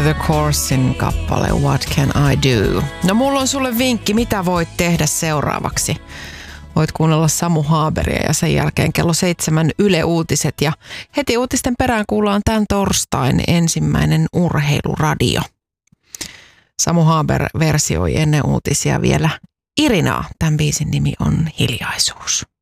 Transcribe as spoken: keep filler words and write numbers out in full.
The Coursin kappale What Can I Do? No mulla on sulle vinkki, mitä voit tehdä seuraavaksi. Voit kuunnella Samu Haaberia ja sen jälkeen kello seitsemän Yle Uutiset. Ja heti uutisten perään kuullaan tämän torstain ensimmäinen urheiluradio. Samu Haaber versioi ennen uutisia vielä Irinaa. Tämän biisin nimi on Hiljaisuus.